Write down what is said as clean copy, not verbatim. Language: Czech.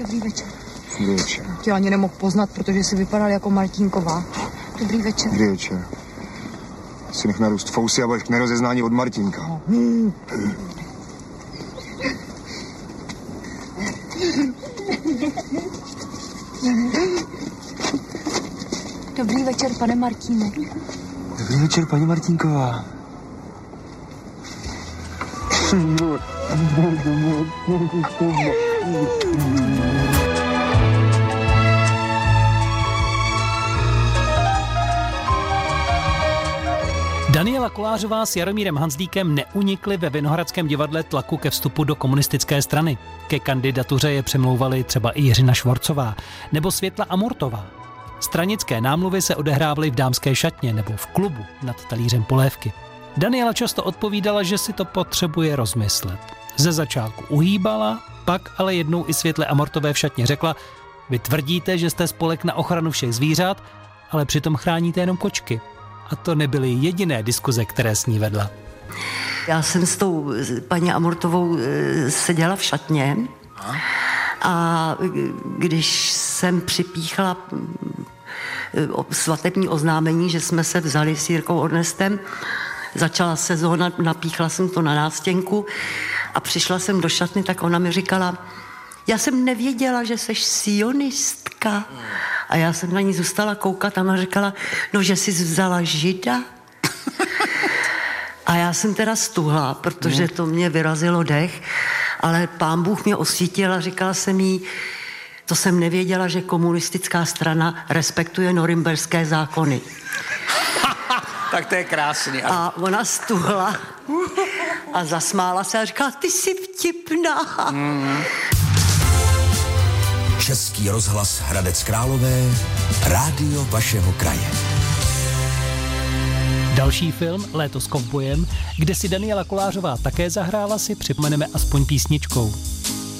Dobrý večer. Dobrý večer. Tě ani nemohl poznat, protože jsi vypadal jako Martínková. Dobrý večer. Dobrý večer. Si nech narůst fousy a budeš k nerozeznání od Martínka. No. Dobrý večer, pane Martíne. Dobrý večer, paní Martínková. Daniela Kolářová s Jaromírem Hanzlíkem neunikli ve Vinohradském divadle tlaku ke vstupu do komunistické strany. Ke kandidatuře je přemlouvali třeba i Jiřina Švorcová nebo Světla Amortová. Stranické námluvy se odehrávaly v dámské šatně nebo v klubu nad talířem polévky. Daniela často odpovídala, že si to potřebuje rozmyslet. Ze začátku uhýbala, pak ale jednou i Světle Amortové v šatně řekla: vy tvrdíte, že jste spolek na ochranu všech zvířat, ale přitom chráníte jenom kočky. A to nebyly jediné diskuze, které s ní vedla. Já jsem s tou paní Amortovou seděla v šatně a když jsem připíchla svatební oznámení, že jsme se vzali s Jirkou Ornestem, začala sezóna, napíchla jsem to na nástěnku a přišla jsem do šatny, tak ona mi říkala: já jsem nevěděla, že seš sionistka. A já jsem na ní zůstala koukat a ona říkala: no, že jsi vzala Žida. A já jsem teda stuhla, protože to mě vyrazilo dech, ale Pán Bůh mě osvítil a říkala jsem jí: to jsem nevěděla, že komunistická strana respektuje norimberské zákony. Tak to je krásný. A ona stuhla a zasmála se a říkala: ty jsi vtipná. Český rozhlas Hradec Králové, rádio vašeho kraje. Další film Léto s kovbojem, kde si Daniela Kolářová také zahrála, si připomeneme aspoň písničkou.